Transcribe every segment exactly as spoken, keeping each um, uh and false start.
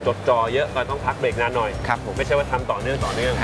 จดจ่อเยอะก็ต้องพักเบรกนานหน่อยครับผมไม่ใช่ว่าทำต่อเนื่องต่อเนื่อง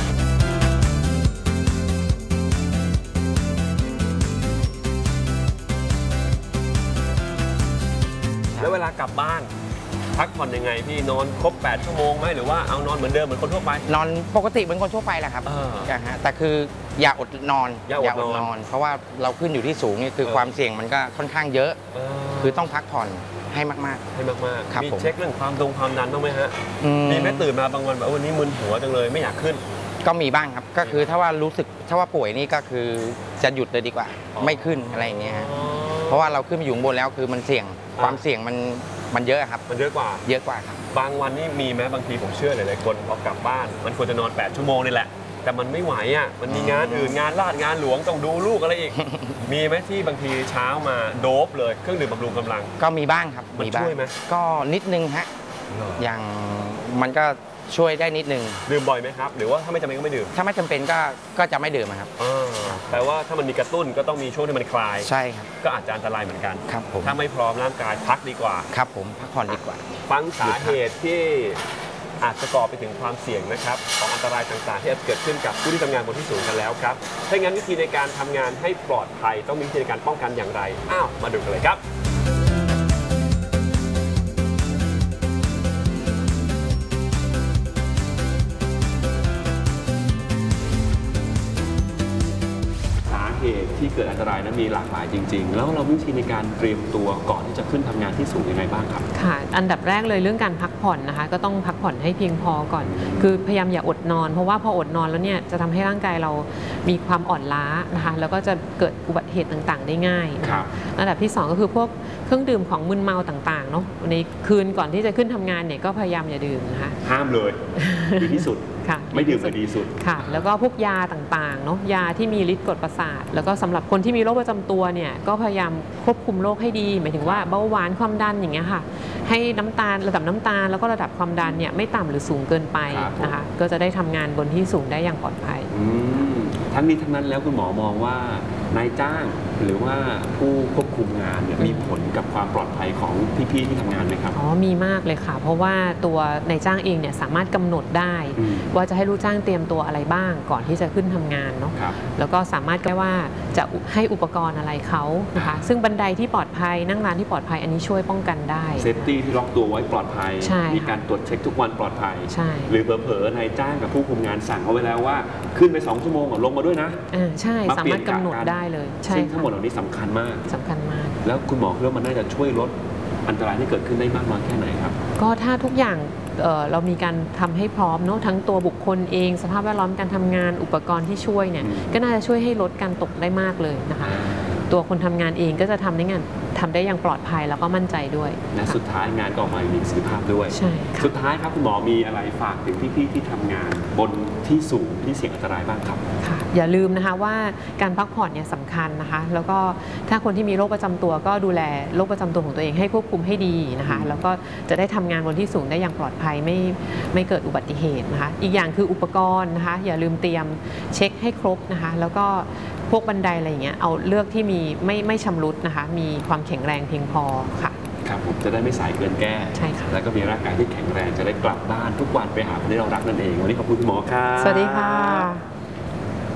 แล้วเวลากลับบ้านพักผ่อนยังไงพี่นอนครบแปดชั่วโมงไหมหรือว่าเอานอนเหมือนเดิมเหมือนคนทั่วไปนอนปกติเหมือนคนทั่วไปแหละครับนะฮะแต่คืออย่าอดนอนอย่าอดนอนเพราะว่าเราขึ้นอยู่ที่สูงนี่คือความเสี่ยงมันก็ค่อนข้างเยอะคือต้องพักผ่อนให้มากๆให้มากๆมีเช็คเรื่องความดงความดันบ้างไหมฮะมีไหมตื่นมาบางวันแบบวันนี้มึนหัวจังเลยไม่อยากขึ้นก็มีบ้างครับก็คือถ้าว่ารู้สึกถ้าว่าป่วยนี่ก็คือจะหยุดเลยดีกว่าไม่ขึ้นอะไรอย่างเงี้ยเพราะว่าเราขึ้นไปอยู่บนแล้วคือมันเสี่ยงความเสี่ยงมันมันเยอะครับมันเยอะกว่าเยอะกว่าครับบางวันนี่มีไหมบางทีผมเชื่อหลายๆคนพอกลับบ้านมันควรจะนอนแปดชั่วโมงนี่แหละแต่มันไม่ไหวอ่ะมันมีงานอื่นงานลาดงานหลวงต้องดูลูกอะไรอีกมีไหมที่บางทีเช้ามาโดบเลยเครื่องดื่มบำรุงกำลังก็มีบ้างครับมันช่วยไหมก็นิดนึงฮะอย่างมันก็ช่วยได้นิดนึงดื่มบ่อยไหมครับหรือว่าถ้าไม่จำเป็นก็ไม่ดื่มถ้าไม่จำเป็นก็ก็จะไม่ดื่มครับแปลว่าถ้ามันมีกระตุ้นก็ต้องมีช่วงที่มันคลายใช่ครับก็อาจจะอันตรายเหมือนกันครับผมถ้าไม่พร้อมร่างกายพักดีกว่าครับผมพักผ่อนดีกว่าฟังสาเหตุที่อาจจะก่อไปถึงความเสี่ยงนะครับของอันตรายต่างๆที่อาจจะเกิดขึ้นกับผู้ที่ทำงานบนที่สูงกันแล้วครับถ้างั้นวิธีในการทำงานให้ปลอดภัยต้องมีวิธีในการป้องกันอย่างไรอ้าวมาดูกันเลยครับเหตุที่เกิดอันตรายนั้นมีหลากหลายจริงๆแล้วเราวิธีในการเตรียมตัวก่อนที่จะขึ้นทำงานที่สูงยังไงบ้างครับค่ะอันดับแรกเลยเรื่องการพักผ่อนนะคะก็ต้องพักผ่อนให้เพียงพอก่อนคือพยายามอย่าอดนอนเพราะว่าพออดนอนแล้วเนี่ยจะทำให้ร่างกายเรามีความอ่อนล้านะคะแล้วก็จะเกิดอุบัติเหตุต่างๆได้ง่ายนะคะอันดับที่สองก็คือพวกเครื่องดื่มของมึนเมาต่างๆเนาะในคืนก่อนที่จะขึ้นทำงานเนี่ยก็พยายามอย่าดื่มนะคะห้ามเลยดีที่สุดไม่ดื่มเลยดีสุดค่ะแล้วก็พวกยาต่างๆเนาะยาที่มีฤทธิ์กดประสาทแล้วก็สำหรับคนที่มีโรคประจำตัวเนี่ยก็พยายามควบคุมโรคให้ดีหมายถึงว่าเบาหวานความดันอย่างเงี้ยค่ะให้น้ำตาลระดับน้ำตาลแล้วก็ระดับความดันเนี่ยไม่ต่ำหรือสูงเกินไปนะคะก็จะได้ทำงานบนที่สูงได้อย่างปลอดภัยทั้งนี้ทั้งนั้นแล้วคุณหมอมองว่านายจ้างหรือว่าผู้ควบคุมงานเนี่ยมีผลกับความปลอดภัยของพี่ๆที่ทำงานไหมครับอ๋อมีมากเลยค่ะเพราะว่าตัวนายจ้างเองเนี่ยสามารถกำหนดได้ว่าจะให้ลูกจ้างเตรียมตัวอะไรบ้างก่อนที่จะขึ้นทำงานเนาะแล้วก็สามารถแก้ว่าจะให้อุปกรณ์อะไรเขานะคะซึ่งบันไดที่ปลอดภัยนั่งร้านที่ปลอดภัยอันนี้ช่วยป้องกันได้เซฟตี้ที่ล็อกตัวไว้ปลอดภัยมีการตรวจเช็คทุกวันปลอดภัยหรือเผลอๆนายจ้างกับผู้คุมงานสั่งเอาไว้แล้วว่าขึ้นไปสองชั่วโมงก่อนลงมาด้วยนะใช่สามารถกำหนดได้เลยซึ่งทั้งหมดเหล่านี้สำคัญมากสำคัญมากแล้วคุณหมอคิดว่ามันน่าจะช่วยลดอันตรายที่เกิดขึ้นได้มากน้อยแค่ไหนครับก็ถ้าทุกอย่างเ, เรามีการทำให้พร้อมเนาะทั้งตัวบุคคลเองสภาพแวดล้อมการทำงานอุปกรณ์ที่ช่วยเนี่ยก็น่าจะช่วยให้ลดการตกได้มากเลยนะคะตัวคนทำงานเองก็จะทำได้งานทำได้อย่างปลอดภัยแล้วก็มั่นใจด้วยและสุดท้ายงานก็ออกมามีประสิทธิภาพด้วยใช่สุดท้ายครับคุณหมอมีอะไรฝากถึงพี่ๆที่ทำงานบนที่สูงที่เสี่ยงอันตรายบ้างครับค่ะอย่าลืมนะคะว่าการพักผ่อนเนี่ยสำคัญนะคะแล้วก็ถ้าคนที่มีโรคประจำตัวก็ดูแลโรคประจำตัวของตัวเองให้ควบคุมให้ดีนะคะแล้วก็จะได้ทำงานบนที่สูงได้อย่างปลอดภัยไม่ไม่เกิดอุบัติเหตุนะคะอีกอย่างคืออุปกรณ์นะคะอย่าลืมเตรียมเช็คให้ครบนะคะแล้วก็พวกบันไดอะไรอย่างเงี้ยเอาเลือกที่มีไม่ไม่ชำรุดนะคะมีความแข็งแรงเพียงพอค่ะครับผมจะได้ไม่สายเกินแก้ใช่ค่ะแล้วก็มีร่างกายที่แข็งแรงจะได้กลับบ้านทุกวันไปหาคนที่เรารักนั่นเองวันนี้ขอบคุณคุณหมอครับสวัสดีค่ะ